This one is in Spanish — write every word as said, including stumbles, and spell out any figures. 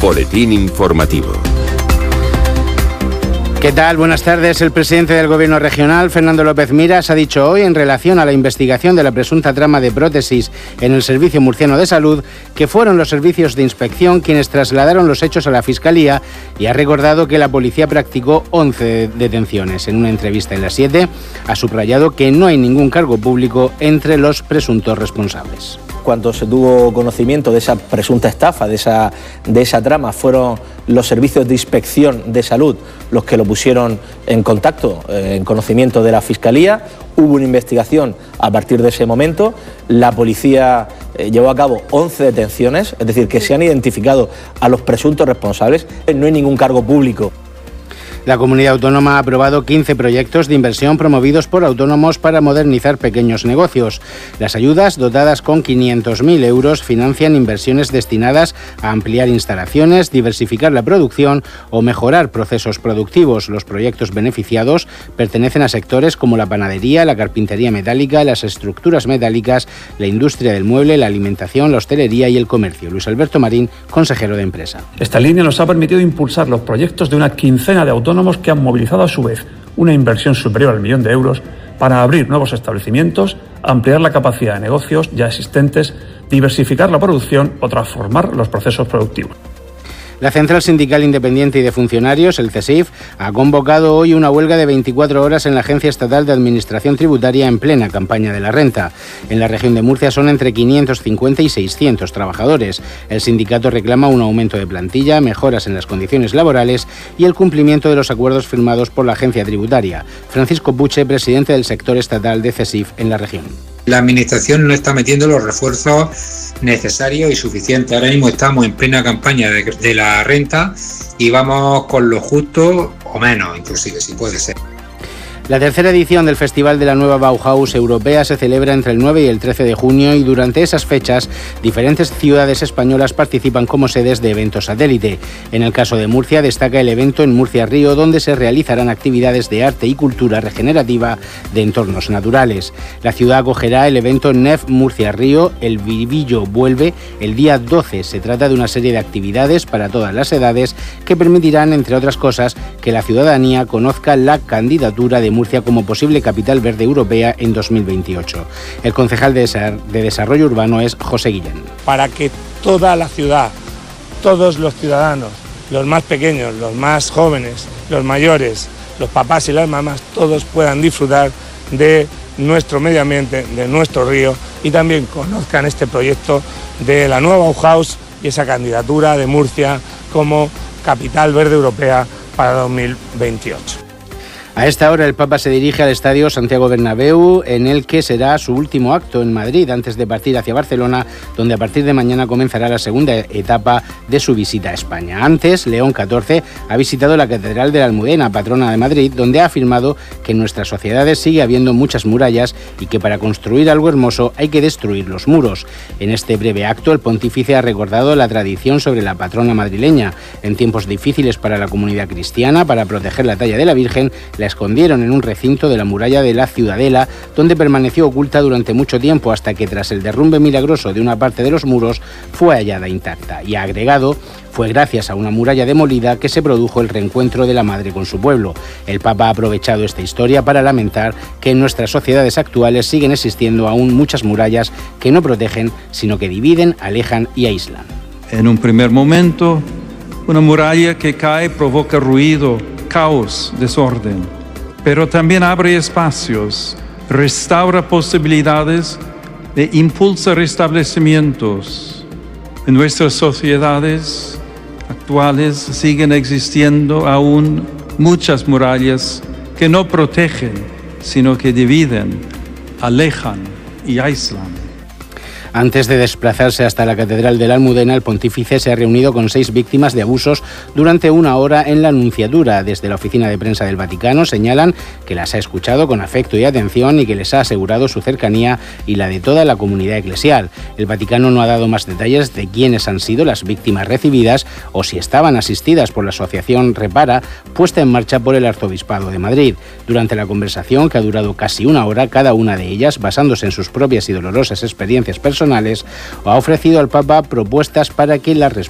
Boletín informativo. ¿Qué tal? Buenas tardes. El presidente del Gobierno regional, Fernando López Miras, ha dicho hoy, en relación a la investigación de la presunta trama de prótesis en el Servicio Murciano de Salud, que fueron los servicios de inspección quienes trasladaron los hechos a la Fiscalía, y ha recordado que la policía practicó once detenciones. En una entrevista en La siete, ha subrayado que no hay ningún cargo público entre los presuntos responsables. Cuando se tuvo conocimiento de esa presunta estafa, de esa, de esa trama, fueron los servicios de inspección de salud los que lo pusieron en contacto, eh, en conocimiento de la Fiscalía. Hubo una investigación a partir de ese momento. La policía eh, llevó a cabo once detenciones, es decir, que se han identificado a los presuntos responsables. No hay ningún cargo público. La comunidad autónoma ha aprobado quince proyectos de inversión promovidos por autónomos para modernizar pequeños negocios. Las ayudas, dotadas con quinientos mil euros, financian inversiones destinadas a ampliar instalaciones, diversificar la producción o mejorar procesos productivos. Los proyectos beneficiados pertenecen a sectores como la panadería, la carpintería metálica, las estructuras metálicas, la industria del mueble, la alimentación, la hostelería y el comercio. Luis Alberto Marín, consejero de Empresa. Esta línea nos ha permitido impulsar los proyectos de una quincena de autónomos que han movilizado a su vez una inversión superior al millón de euros para abrir nuevos establecimientos, ampliar la capacidad de negocios ya existentes, diversificar la producción o transformar los procesos productivos. La Central Sindical Independiente y de Funcionarios, el CESIF, ha convocado hoy una huelga de veinticuatro horas en la Agencia Estatal de Administración Tributaria en plena campaña de la renta. En la región de Murcia son entre quinientos cincuenta y seiscientos trabajadores. El sindicato reclama un aumento de plantilla, mejoras en las condiciones laborales y el cumplimiento de los acuerdos firmados por la agencia tributaria. Francisco Puche, presidente del sector estatal de CESIF en la región. La Administración no está metiendo los refuerzos necesarios y suficientes. Ahora mismo estamos en plena campaña de, de la renta y vamos con lo justo o menos, inclusive, si puede ser. La tercera edición del Festival de la Nueva Bauhaus Europea se celebra entre el nueve y el trece de junio y durante esas fechas diferentes ciudades españolas participan como sedes de eventos satélite. En el caso de Murcia destaca el evento en Murcia Río, donde se realizarán actividades de arte y cultura regenerativa de entornos naturales. La ciudad acogerá el evento N E F Murcia Río, El Vivillo Vuelve, el día doce. Se trata de una serie de actividades para todas las edades que permitirán, entre otras cosas, que la ciudadanía conozca la candidatura de Murcia como posible capital verde europea en dos mil veintiocho. El concejal de Desarrollo Urbano es José Guillén. Para que toda la ciudad, todos los ciudadanos, los más pequeños, los más jóvenes, los mayores, los papás y las mamás, todos puedan disfrutar de nuestro medio ambiente, de nuestro río, y también conozcan este proyecto de la nueva Bauhaus y esa candidatura de Murcia como capital verde europea para dos mil veintiocho. A esta hora el Papa se dirige al Estadio Santiago Bernabéu, en el que será su último acto en Madrid antes de partir hacia Barcelona, donde a partir de mañana comenzará la segunda etapa de su visita a España. Antes, León catorce ha visitado la Catedral de la Almudena, patrona de Madrid, donde ha afirmado que en nuestras sociedades sigue habiendo muchas murallas y que para construir algo hermoso hay que destruir los muros. En este breve acto, el pontífice ha recordado la tradición sobre la patrona madrileña. En tiempos difíciles para la comunidad cristiana, para proteger la talla de la Virgen, la escondieron en un recinto de la muralla de la Ciudadela, donde permaneció oculta durante mucho tiempo hasta que tras el derrumbe milagroso de una parte de los muros fue hallada intacta. Y ha agregado, fue gracias a una muralla demolida que se produjo el reencuentro de la madre con su pueblo. El Papa ha aprovechado esta historia para lamentar que en nuestras sociedades actuales siguen existiendo aún muchas murallas que no protegen, sino que dividen, alejan y aíslan. En un primer momento, una muralla que cae provoca ruido, caos, desorden, pero también abre espacios, restaura posibilidades e impulsa restablecimientos. En nuestras sociedades actuales siguen existiendo aún muchas murallas que no protegen, sino que dividen, alejan y aíslan. Antes de desplazarse hasta la Catedral de la Almudena, el pontífice se ha reunido con seis víctimas de abusos durante una hora en la Anunciatura. Desde la oficina de prensa del Vaticano señalan que las ha escuchado con afecto y atención y que les ha asegurado su cercanía y la de toda la comunidad eclesial. El Vaticano no ha dado más detalles de quiénes han sido las víctimas recibidas o si estaban asistidas por la asociación Repara, puesta en marcha por el Arzobispado de Madrid. Durante la conversación, que ha durado casi una hora, cada una de ellas, basándose en sus propias y dolorosas experiencias personales, ha ofrecido al Papa propuestas para que las